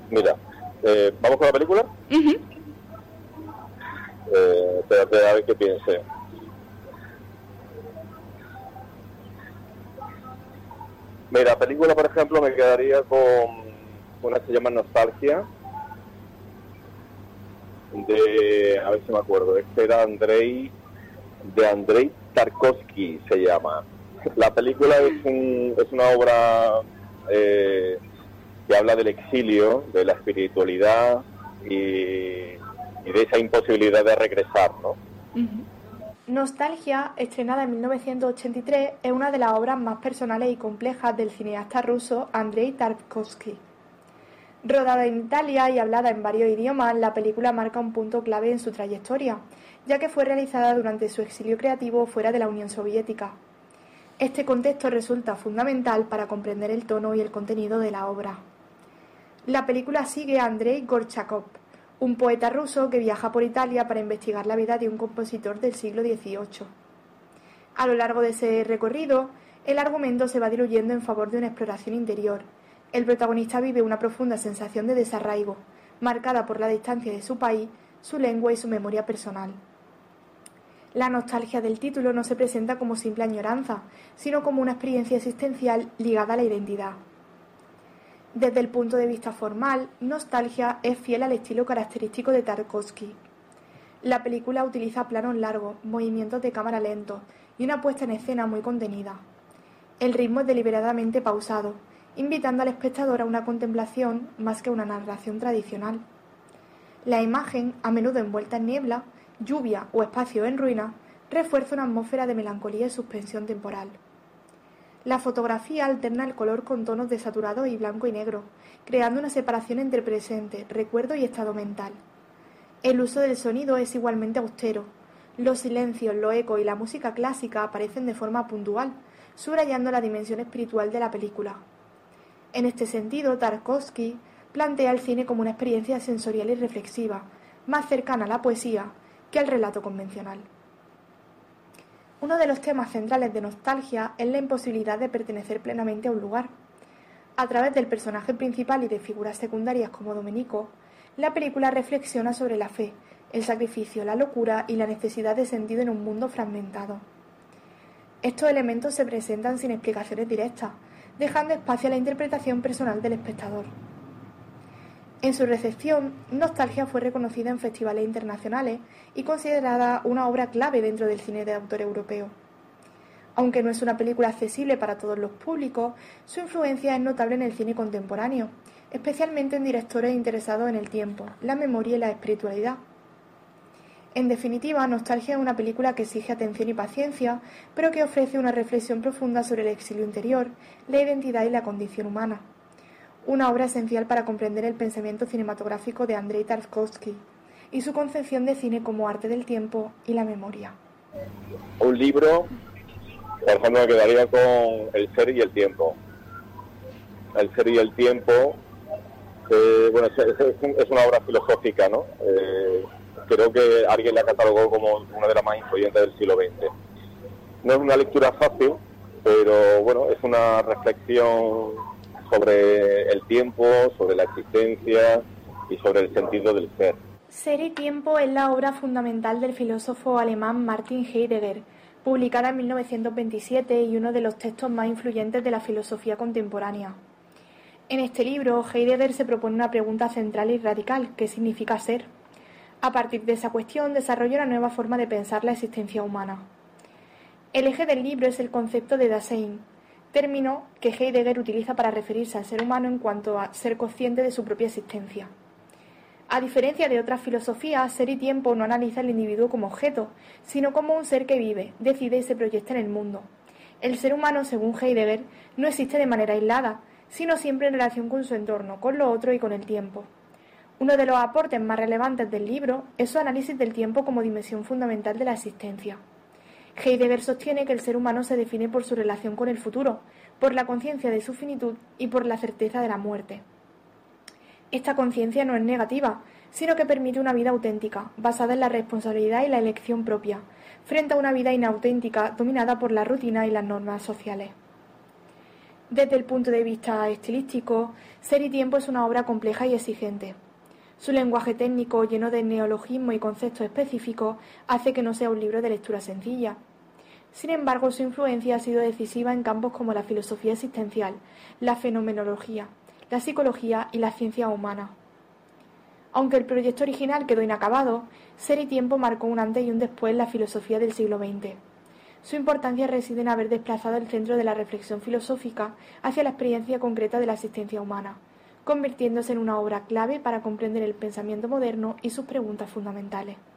Mira, ¿vamos con la película? Uh-huh. Espérate a ver qué piense. Mira, la película, por ejemplo, me quedaría con una que se llama Nostalgia, a ver si me acuerdo, este era Andrei Tarkovsky, se llama. La película es una obra que habla del exilio, de la espiritualidad y de esa imposibilidad de regresar, ¿no? Uh-huh. Nostalgia, estrenada en 1983, es una de las obras más personales y complejas del cineasta ruso Andrei Tarkovsky. Rodada en Italia y hablada en varios idiomas, la película marca un punto clave en su trayectoria, ya que fue realizada durante su exilio creativo fuera de la Unión Soviética. Este contexto resulta fundamental para comprender el tono y el contenido de la obra. La película sigue a Andrei Gorchakov, un poeta ruso que viaja por Italia para investigar la vida de un compositor del siglo XVIII. A lo largo de ese recorrido, el argumento se va diluyendo en favor de una exploración interior. El protagonista vive una profunda sensación de desarraigo, marcada por la distancia de su país, su lengua y su memoria personal. La nostalgia del título no se presenta como simple añoranza, sino como una experiencia existencial ligada a la identidad. Desde el punto de vista formal, Nostalgia es fiel al estilo característico de Tarkovsky. La película utiliza planos largos, movimientos de cámara lentos y una puesta en escena muy contenida. El ritmo es deliberadamente pausado, invitando al espectador a una contemplación más que una narración tradicional. La imagen, a menudo envuelta en niebla, lluvia o espacio en ruinas, refuerza una atmósfera de melancolía y suspensión temporal. La fotografía alterna el color con tonos desaturados y blanco y negro, creando una separación entre presente, recuerdo y estado mental. El uso del sonido es igualmente austero. Los silencios, los ecos y la música clásica aparecen de forma puntual, subrayando la dimensión espiritual de la película. En este sentido, Tarkovsky plantea el cine como una experiencia sensorial y reflexiva, más cercana a la poesía que al relato convencional. Uno de los temas centrales de Nostalgia es la imposibilidad de pertenecer plenamente a un lugar. A través del personaje principal y de figuras secundarias como Domenico, la película reflexiona sobre la fe, el sacrificio, la locura y la necesidad de sentido en un mundo fragmentado. Estos elementos se presentan sin explicaciones directas, dejando espacio a la interpretación personal del espectador. En su recepción, Nostalgia fue reconocida en festivales internacionales y considerada una obra clave dentro del cine de autor europeo. Aunque no es una película accesible para todos los públicos, su influencia es notable en el cine contemporáneo, especialmente en directores interesados en el tiempo, la memoria y la espiritualidad. En definitiva, Nostalgia es una película que exige atención y paciencia, pero que ofrece una reflexión profunda sobre el exilio interior, la identidad y la condición humana. Una obra esencial para comprender el pensamiento cinematográfico de Andrei Tarkovsky y su concepción de cine como arte del tiempo y la memoria. Un libro, por ejemplo, me quedaría con El ser y el tiempo. El ser y el tiempo, bueno, es una obra filosófica, ¿no? Creo que alguien la catalogó como una de las más influyentes del siglo XX. No es una lectura fácil, pero bueno, es una reflexión sobre el tiempo, sobre la existencia y sobre el sentido del ser. Ser y tiempo es la obra fundamental del filósofo alemán Martin Heidegger, publicada en 1927 y uno de los textos más influyentes de la filosofía contemporánea. En este libro, Heidegger se propone una pregunta central y radical: ¿qué significa ser? A partir de esa cuestión, desarrolla una nueva forma de pensar la existencia humana. El eje del libro es el concepto de Dasein, término que Heidegger utiliza para referirse al ser humano en cuanto a ser consciente de su propia existencia. A diferencia de otras filosofías, Ser y Tiempo no analiza al individuo como objeto, sino como un ser que vive, decide y se proyecta en el mundo. El ser humano, según Heidegger, no existe de manera aislada, sino siempre en relación con su entorno, con lo otro y con el tiempo. Uno de los aportes más relevantes del libro es su análisis del tiempo como dimensión fundamental de la existencia. Heidegger sostiene que el ser humano se define por su relación con el futuro, por la conciencia de su finitud y por la certeza de la muerte. Esta conciencia no es negativa, sino que permite una vida auténtica, basada en la responsabilidad y la elección propia, frente a una vida inauténtica dominada por la rutina y las normas sociales. Desde el punto de vista estilístico, Ser y tiempo es una obra compleja y exigente. Su lenguaje técnico, lleno de neologismos y conceptos específicos, hace que no sea un libro de lectura sencilla. Sin embargo, su influencia ha sido decisiva en campos como la filosofía existencial, la fenomenología, la psicología y las ciencias humanas. Aunque el proyecto original quedó inacabado, Ser y tiempo marcó un antes y un después en la filosofía del siglo XX. Su importancia reside en haber desplazado el centro de la reflexión filosófica hacia la experiencia concreta de la existencia humana, convirtiéndose en una obra clave para comprender el pensamiento moderno y sus preguntas fundamentales.